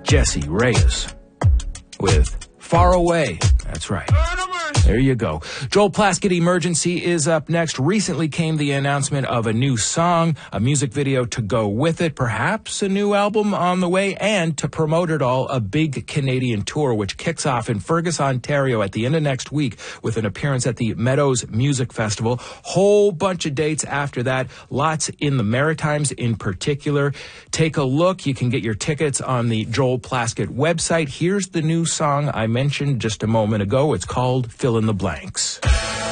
Jesse Reyes with Far Away. That's right. There you go. Joel Plaskett Emergency is up next. Recently came the announcement of a new song, a music video to go with it, perhaps a new album on the way, and to promote it all, a big Canadian tour, which kicks off in Fergus, Ontario at the end of next week with an appearance at the Meadows Music Festival. Whole bunch of dates after that, lots in the Maritimes in particular. Take a look. You can get your tickets on the Joel Plaskett website. Here's the new song I mentioned just a moment ago. It's called Fill in the Blanks.